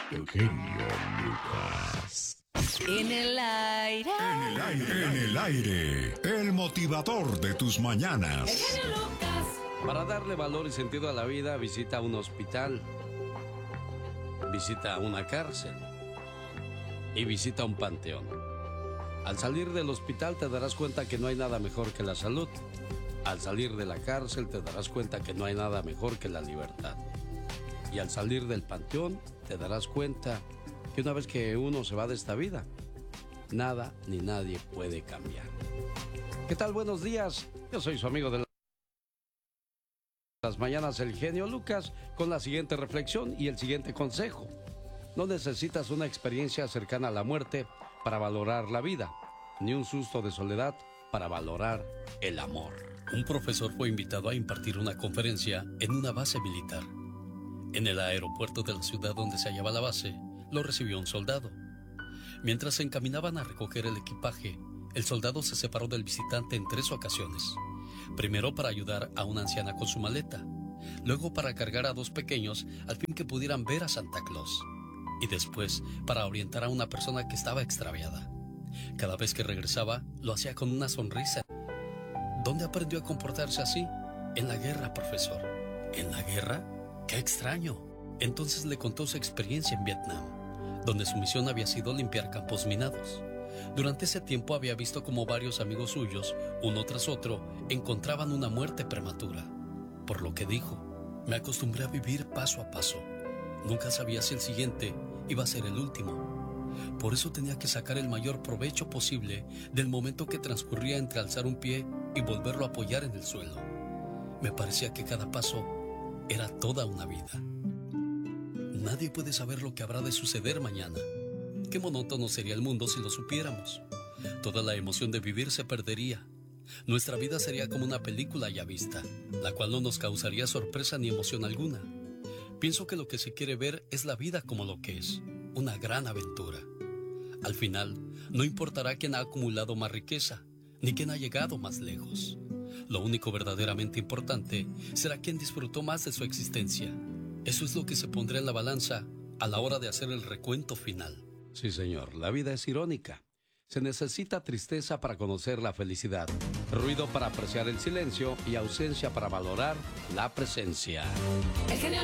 Eugenio Lucas. En el aire. En el aire. El motivador de tus mañanas. Eugenio Lucas. Para darle valor y sentido a la vida, visita un hospital, visita una cárcel y visita un panteón. Al salir del hospital te darás cuenta que no hay nada mejor que la salud. Al salir de la cárcel te darás cuenta que no hay nada mejor que la libertad. Y al salir del panteón te darás cuenta que una vez que uno se va de esta vida, nada ni nadie puede cambiar. ¿Qué tal? Buenos días. Yo soy su amigo de las mañanas, el genio Lucas, con la siguiente reflexión y el siguiente consejo. No necesitas una experiencia cercana a la muerte para valorar la vida, ni un susto de soledad para valorar el amor. Un profesor fue invitado a impartir una conferencia en una base militar. En el aeropuerto de la ciudad donde se hallaba la base, lo recibió un soldado. Mientras se encaminaban a recoger el equipaje, el soldado se separó del visitante en 3 ocasiones. Primero para ayudar a una anciana con su maleta, luego para cargar a 2 pequeños al fin que pudieran ver a Santa Claus, y después para orientar a una persona que estaba extraviada. Cada vez que regresaba, lo hacía con una sonrisa. ¿Dónde aprendió a comportarse así? En la guerra, profesor. ¿En la guerra? ¡Qué extraño! Entonces le contó su experiencia en Vietnam, donde su misión había sido limpiar campos minados. Durante ese tiempo había visto cómo varios amigos suyos, uno tras otro, encontraban una muerte prematura. Por lo que dijo, me acostumbré a vivir paso a paso. Nunca sabía si el siguiente iba a ser el último. Por eso tenía que sacar el mayor provecho posible del momento que transcurría entre alzar un pie y volverlo a apoyar en el suelo. Me parecía que cada paso era toda una vida. Nadie puede saber lo que habrá de suceder mañana. Qué monótono sería el mundo si lo supiéramos. Toda la emoción de vivir se perdería. Nuestra vida sería como una película ya vista, la cual no nos causaría sorpresa ni emoción alguna. Pienso que lo que se quiere ver es la vida como lo que es, una gran aventura. Al final, no importará quién ha acumulado más riqueza, ni quién ha llegado más lejos. Lo único verdaderamente importante será quién disfrutó más de su existencia. Eso es lo que se pondrá en la balanza a la hora de hacer el recuento final. Sí, señor, la vida es irónica. Se necesita tristeza para conocer la felicidad, ruido para apreciar el silencio y ausencia para valorar la presencia. El genio